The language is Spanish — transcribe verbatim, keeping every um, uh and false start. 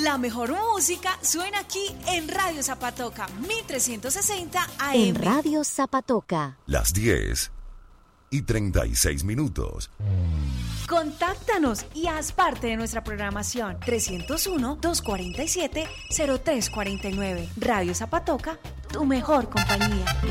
La mejor música suena aquí en Radio Zapatoca, mil trescientos sesenta A M. En Radio Zapatoca. Las diez y treinta y seis minutos. Contáctanos y haz parte de nuestra programación. trescientos uno, doscientos cuarenta y siete, cero tres cuarenta y nueve. Radio Zapatoca, tu mejor compañía.